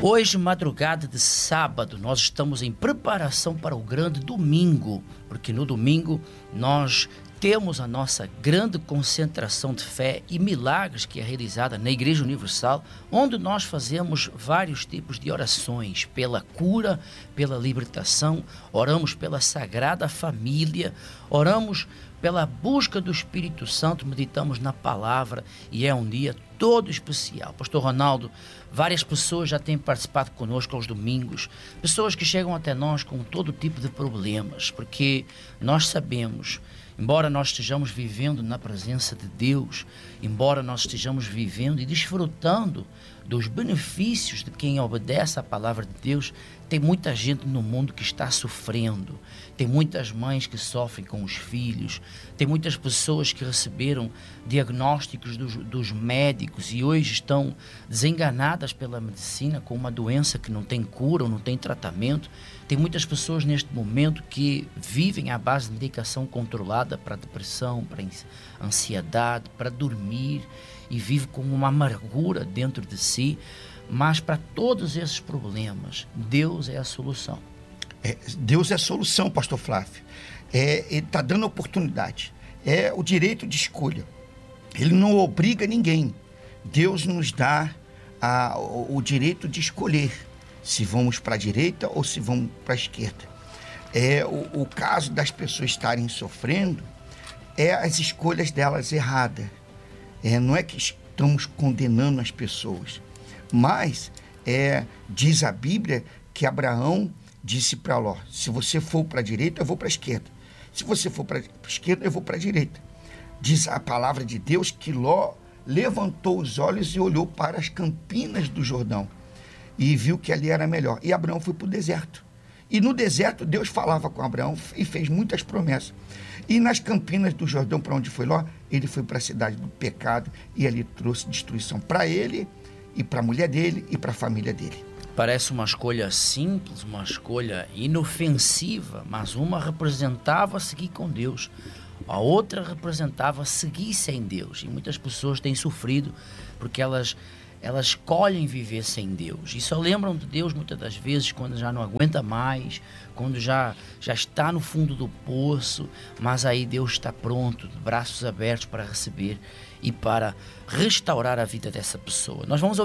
Hoje, madrugada de sábado, nós estamos em preparação para o grande domingo, porque no domingo nós temos a nossa grande concentração de fé e milagres que é realizada na Igreja Universal, onde nós fazemos vários tipos de orações pela cura, pela libertação, oramos pela Sagrada Família, oramos pela busca do Espírito Santo, meditamos na palavra e é um dia todo especial. Pastor Ronaldo, várias pessoas já têm participado conosco aos domingos, pessoas que chegam até nós com todo tipo de problemas, porque nós sabemos, embora nós estejamos vivendo na presença de Deus, embora nós estejamos vivendo e desfrutando dos benefícios de quem obedece à palavra de Deus, tem muita gente no mundo que está sofrendo, tem muitas mães que sofrem com os filhos, tem muitas pessoas que receberam diagnósticos dos médicos e hoje estão desenganadas pela medicina com uma doença que não tem cura ou não tem tratamento. Tem muitas pessoas neste momento que vivem à base de medicação controlada para depressão, para ansiedade, para dormir e vive com uma amargura dentro de si. Mas para todos esses problemas, Deus é a solução. Deus é a solução, pastor Flávio. Ele está dando oportunidade. É o direito de escolha. Ele não obriga ninguém. Deus nos dá o direito de escolher se vamos para a direita ou se vamos para a esquerda. O caso das pessoas estarem sofrendo é as escolhas delas erradas. Não é que estamos condenando as pessoas, mas diz a Bíblia que Abraão disse para Ló: se você for para a direita, eu vou para a esquerda. Se você for para a esquerda, eu vou para a direita. Diz a palavra de Deus que Ló levantou os olhos e olhou para as campinas do Jordão e viu que ali era melhor. E Abraão foi para o deserto. E no deserto, Deus falava com Abraão e fez muitas promessas. E nas campinas do Jordão, para onde foi Ló, ele foi para a cidade do pecado e ali trouxe destruição para ele e para a mulher dele e para a família dele. Parece uma escolha simples, uma escolha inofensiva, mas uma representava seguir com Deus, a outra representava seguir sem Deus. E muitas pessoas têm sofrido porque elas escolhem viver sem Deus e só lembram de Deus muitas das vezes quando já não aguenta mais, quando já está no fundo do poço, mas aí Deus está pronto, de braços abertos para receber e para restaurar a vida dessa pessoa. Nós vamos